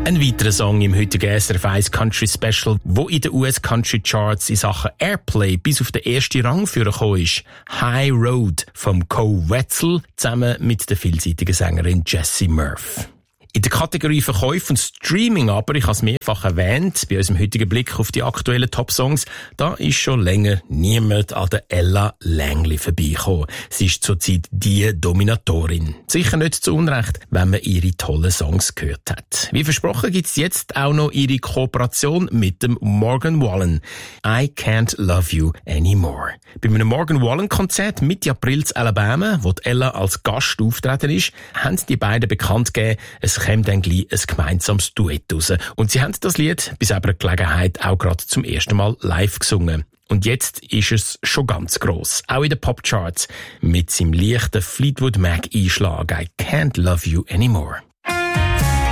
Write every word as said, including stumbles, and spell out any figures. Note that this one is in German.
Ein weiterer Song im heutigen S R F eins Country Special, wo in den U S Country Charts in Sachen Airplay bis auf den ersten Rang vorgekommen ist. High Road vom Co Wetzel zusammen mit der vielseitigen Sängerin Jessie Murph. In der Kategorie Verkäufe und Streaming aber, ich habe es mehrfach erwähnt, bei unserem heutigen Blick auf die aktuellen Top-Songs, da ist schon länger niemand an der Ella Langley vorbeigekommen. Sie ist zurzeit die Dominatorin. Sicher nicht zu Unrecht, wenn man ihre tollen Songs gehört hat. Wie versprochen gibt's jetzt auch noch ihre Kooperation mit dem Morgan Wallen. I Can't Love You Anymore. Bei einem Morgan Wallen-Konzert Mitte April in Alabama, wo die Ella als Gast auftreten ist, haben die beiden bekannt gegeben, es käme dann gleich ein gemeinsames Duett raus. Und sie haben das Lied bei selber Gelegenheit auch gerade zum ersten Mal live gesungen. Und jetzt ist es schon ganz gross, auch in den Popcharts, mit seinem leichten Fleetwood Mac-Einschlag I Can't Love You Anymore.